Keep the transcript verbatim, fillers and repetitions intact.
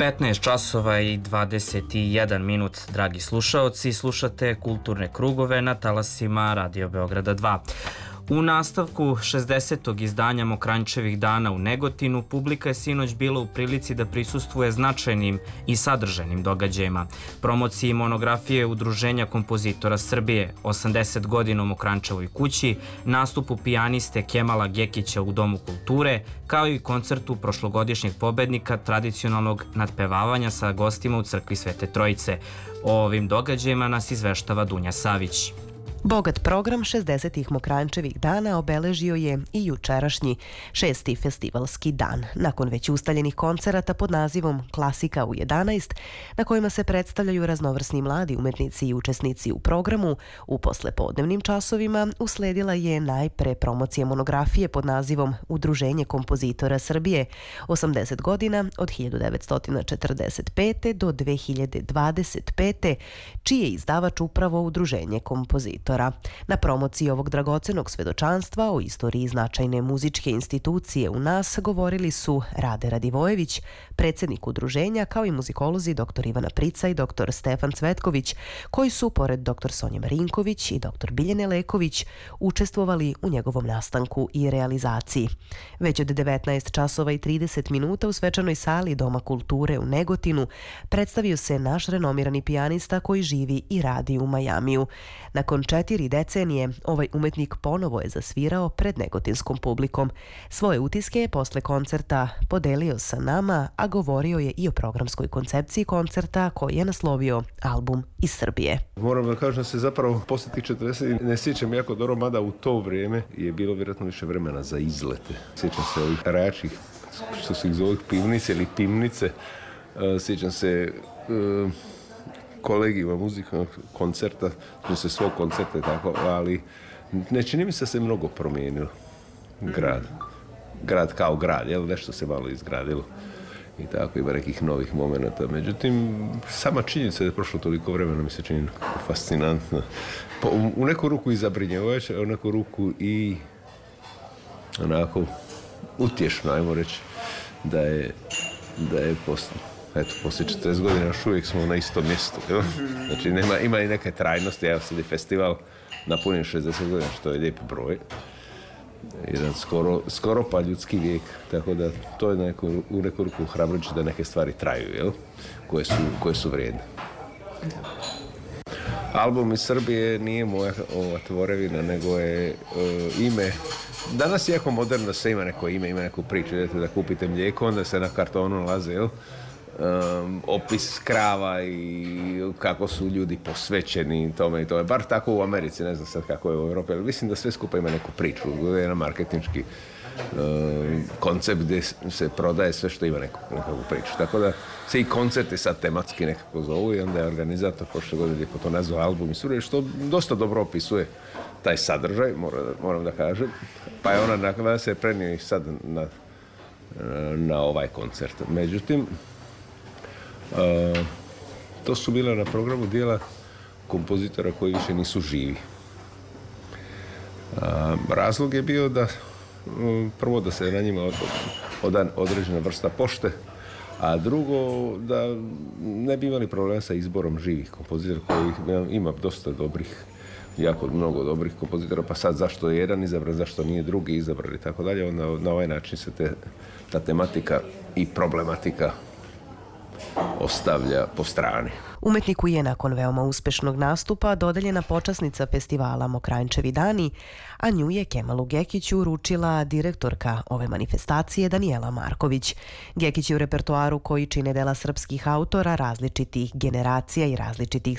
petnaest časova i dvadeset jedan minut, dragi slušaoci, slušate Kulturne krugove na talasima Radio Beograda dva. U nastavku šezdesetog izdanja Mokranjčevih dana u Negotinu, publika je sinoć bila u prilici da prisustvuje značajnim i sadržajnim događajima, promociji monografije Udruženja kompozitora Srbije, osamdeset godina u Mokranjčevoj kući, nastupu pijaniste Kemala Gekića u Domu kulture, kao i koncertu prošlogodišnjeg pobednika tradicionalnog nadpevavanja sa gostima u crkvi Svete Trojice. O ovim događajima nas izveštava Dunja Savić. Bogat program šezdesetih Mokranjčevih dana obeležio je i jučerašnji šesti festivalski dan. Nakon već ustaljenih koncerata pod nazivom Klasika u jedanaest, na kojima se predstavljaju raznovrsni mladi umetnici i učesnici u programu, u poslepodnevnim časovima usledila je najpre promocija monografije pod nazivom Udruženje kompozitora Srbije, osamdeset godina od hiljadu devetsto četrdeset pete do dve hiljade dvadeset pete, čiji je izdavač upravo Udruženje kompozitora. Na promociji ovog dragocenog svedočanstva o istoriji značajne muzičke institucije u nas govorili su Rade Radivojević, predsjednik udruženja, kao i muzikolozi dr Ivana Prica i dr Stefan Cvetković, koji su, pored dr Sonje Marinković i dr Biljane Leković, učestvovali u njegovom nastanku i realizaciji. Već od devetnaest časova i trideset minuta u svečanoj sali Doma kulture u Negotinu predstavio se naš renomirani pijanista koji živi i radi u Majamiju. Nakon četiri decenije ovaj umetnik ponovo je zasvirao pred negotinskom publikom. Svoje utiske je posle koncerta podelio sa nama, a govorio je i o programskoj koncepciji koncerta koji je naslovio Album iz Srbije. Moram da kažem da se zapravo posle tih četrdeset ne sjećam jako dobro, mada u to vrijeme je bilo vjerojatno više vremena za izlete. Sjećam se ovih rajačih, što se ih zove pivnice ili pivnice. Sjećam se uh, kolegijima muzika, koncerta, smo se svog koncerta i tako, ali ne čini mi se da se mnogo promijenilo grad. Grad kao grad, jel, nešto se malo izgradilo i tako, ima nekih novih momenata. Međutim, sama činjenica da je prošlo toliko vremena mi se čini fascinantna. Po, u neku ruku i zabrinjavajuća, u neku ruku i onako utješno, ajmo reći, da je, da je posto. Eto, poslije četrdeset godina još uvijek smo na istom mjestu. Jel? Znači, nema, ima i neke trajnosti. Evo sad je festival napunjen šezdeset godina, što je lijep broj. Jedan skoro, skoro pa ljudski vijek. Tako da to je neko, u neku ruku hrabrujuće da neke stvari traju, jel? Koje su, koje su vrijedne. Album iz Srbije nije moja ova tvorevina, nego je uh, ime. Danas je jako moderno da se ima neko ime, ima neku priču. Idete da kupite mlijeko, onda se na kartonu nalaze, jel? Um, opis krava i kako su ljudi posvećeni tome i tome. Bar tako u Americi, ne znam sad kako je u Europi, ali mislim da sve skupa ima neku priču. Jedan marketinški um, koncept gdje se prodaje sve što ima neku, nekakvu priču. Tako da se i koncerti sad tematski nekako zovu i onda je organizator prošle godine lijepo to nazvao Album iz Srbije, što dosta dobro opisuje taj sadržaj, moram, moram da kažem. Pa je ona nakon se prenio i sad na, na ovaj koncert. Međutim, Uh, to su bila na programu dijela kompozitora koji više nisu živi. Uh, razlog je bio da um, prvo da se na njima od, odan određena vrsta pošte, a drugo da ne bi imali problema sa izborom živih kompozitora kojih ima dosta dobrih, jako mnogo dobrih kompozitora, pa sad zašto je jedan izabran, zašto nije drugi izabran i tako dalje. Onda na ovaj način se te, ta tematika i problematika ostavlja po strani. Umetniku je nakon veoma uspešnog nastupa dodeljena počasnica festivala Mokranjčevi dani, a nju je Kemalu Gekiću uručila direktorka ove manifestacije Danijela Marković. Gekić je u repertoaru koji čine dela srpskih autora različitih generacija i različitih